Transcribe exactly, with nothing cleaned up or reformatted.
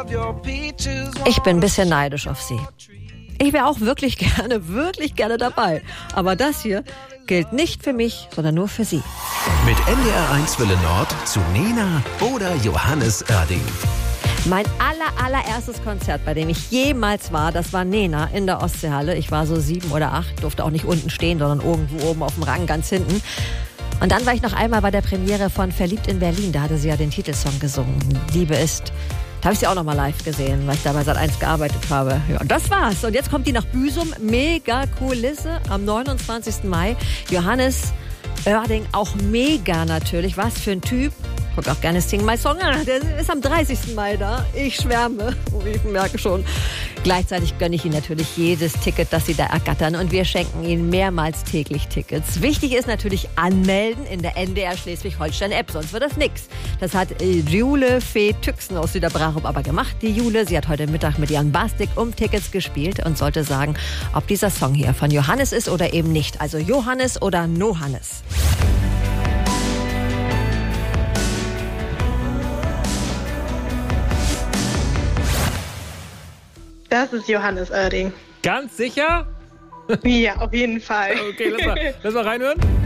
Ich bin ein bisschen neidisch auf sie. Ich wäre auch wirklich gerne, wirklich gerne dabei. Aber das hier gilt nicht für mich, sondern nur für sie. Mit N D R eins Welle Nord zu Nena oder Johannes Oerding. Mein aller, allererstes Konzert, bei dem ich jemals war, das war Nena in der Ostseehalle. Ich war so sieben oder acht, durfte auch nicht unten stehen, sondern irgendwo oben auf dem Rang ganz hinten. Und dann war ich noch einmal bei der Premiere von Verliebt in Berlin. Da hatte sie ja den Titelsong gesungen, Liebe ist. Da habe ich sie auch noch mal live gesehen, weil ich da bei Sat eins gearbeitet habe. Ja, und das war's. Und jetzt kommt die nach Büsum. Mega Kulisse am neunundzwanzigsten Mai. Johannes Oerding, auch mega natürlich. Was für ein Typ. Guck auch gerne Sing My Song. Der ist am dreißigsten Mai da. Ich schwärme. Ich merke schon. Gleichzeitig gönne ich Ihnen natürlich jedes Ticket, das Sie da ergattern. Und wir schenken Ihnen mehrmals täglich Tickets. Wichtig ist natürlich anmelden in der N D R Schleswig-Holstein-App. Sonst wird das nix. Das hat Jule Fee Tüxen aus Süderbrarup aber gemacht. Die Jule, sie hat heute Mittag mit Jan Bastik um Tickets gespielt und sollte sagen, ob dieser Song hier von Johannes ist oder eben nicht. Also Johannes oder Nohannes. Das ist Johannes Oerding. Ganz sicher? Ja, auf jeden Fall. Okay, lass mal, lass mal reinhören.